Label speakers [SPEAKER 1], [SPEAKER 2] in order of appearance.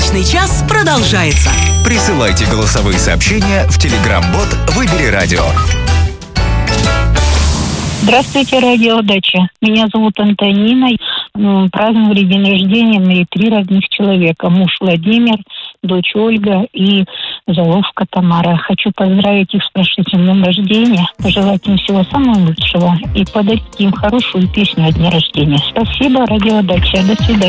[SPEAKER 1] Брачный час продолжается.
[SPEAKER 2] Присылайте голосовые сообщения в Telegram-бот «Выбери радио».
[SPEAKER 3] Здравствуйте, радиодача. Меня зовут Антонина. Праздновали день рождения мои 3 родных человека. Муж Владимир, дочь Ольга и заловка Тамара. Хочу поздравить их с прошедшим днем рождения, пожелать им всего самого лучшего и подарить им хорошую песню о дне рождения. Спасибо, радиодача. До свидания.